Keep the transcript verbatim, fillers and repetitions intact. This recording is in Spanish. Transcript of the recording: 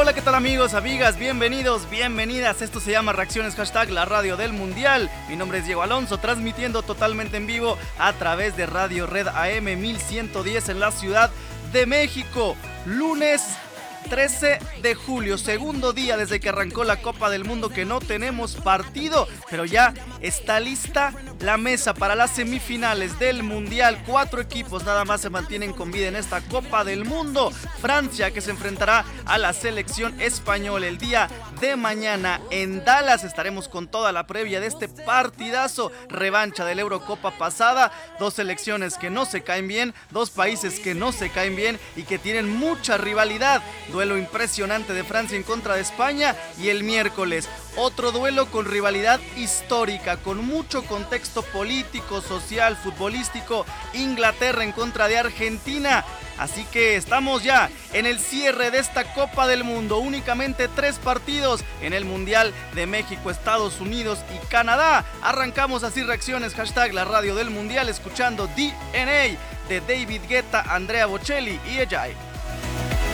hola, ¿qué tal amigos, amigas? Bienvenidos, bienvenidas. Esto se llama Reacciones, hashtag la radio del mundial. Mi nombre es Diego Alonso, transmitiendo totalmente en vivo a través de Radio Red A M mil ciento diez en la Ciudad de México. Lunes trece de julio, segundo día desde que arrancó la Copa del Mundo que no tenemos partido, pero ya está lista la mesa para las semifinales del Mundial. Cuatro equipos nada más se mantienen con vida en esta Copa del Mundo. Francia, que se enfrentará a la selección española el día de mañana en Dallas. Estaremos con toda la previa de este partidazo, revancha de la Eurocopa pasada. Dos selecciones que no se caen bien, dos países que no se caen bien y que tienen mucha rivalidad. Duelo impresionante de Francia en contra de España, y el miércoles otro duelo con rivalidad histórica, con mucho contexto político, social, futbolístico. Inglaterra en contra de Argentina. Así que estamos ya en el cierre de esta Copa del Mundo. Únicamente tres partidos en el Mundial de México, Estados Unidos y Canadá. Arrancamos así Reacciones, hashtag la radio del mundial, escuchando D N A de David Guetta, Andrea Bocelli y Ejay.